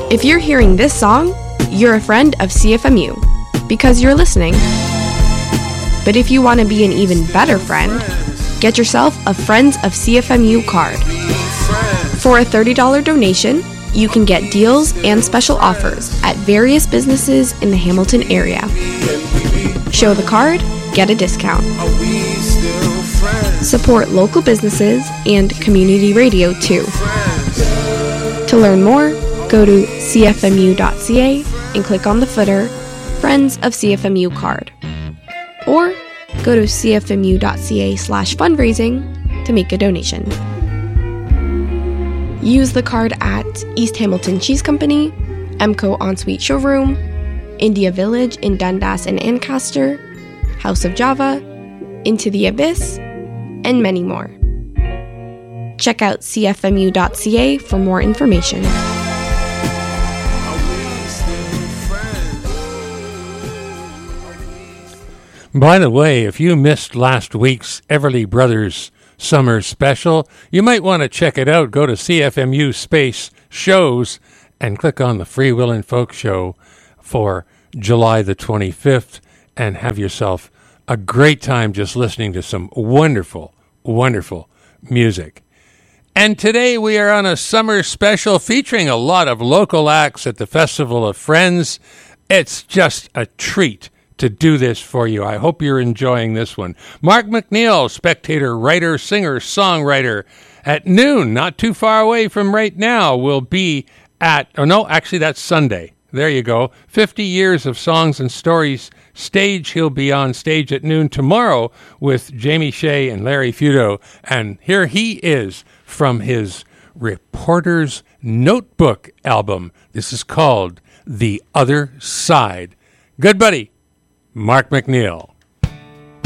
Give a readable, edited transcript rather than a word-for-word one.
If you're hearing this song, you're a friend of CFMU because you're listening. But if you want to be an even better friend, get yourself a Friends of CFMU card. For a $30 donation, you can get deals and special offers at various businesses in the Hamilton area. Show the card, get a discount. Support local businesses and community radio too. To learn more, go to cfmu.ca and click on the footer, Friends of CFMU card. Or go to cfmu.ca/fundraising to make a donation. Use the card at East Hamilton Cheese Company, Emco Ensuite Showroom, India Village in Dundas and Ancaster, House of Java, Into the Abyss, and many more. Check out cfmu.ca for more information. By the way, if you missed last week's Everly Brothers Summer Special, you might want to check it out. Go to CFMU Space Shows and click on the Free Will and Folk Show for July the 25th and have yourself a great time just listening to some wonderful, wonderful music. And today we are on a summer special featuring a lot of local acts at the Festival of Friends. It's just a treat to do this for you. I hope you're enjoying this one. Mark McNeil, spectator, writer, singer, songwriter, at noon, not too far away from right now, will be at, that's Sunday. There you go. 50 years of songs and stories stage. He'll be on stage at noon tomorrow with Jamie Shea and Larry Fudo. And here he is from his Reporter's Notebook album. This is called The Other Side. Good buddy, Mark McNeil.